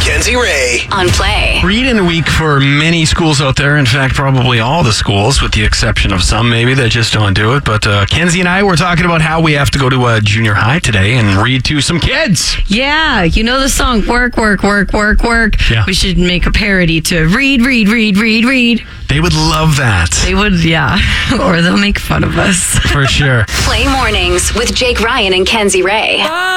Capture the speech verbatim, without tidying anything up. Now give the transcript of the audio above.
Kenzie Ray on Play. Read-in week for many schools out there. In fact, probably all the schools, with the exception of some maybe that just don't do it. But uh, Kenzie and I were talking about how we have to go to a junior high today and read to some kids. Yeah, you know the song Work, Work, Work, Work, Work. Yeah. We should make a parody to read, read, read, read, read. They would love that. They would, yeah. Or they'll make fun of us. For sure. Play mornings with Jake Ryan and Kenzie Ray.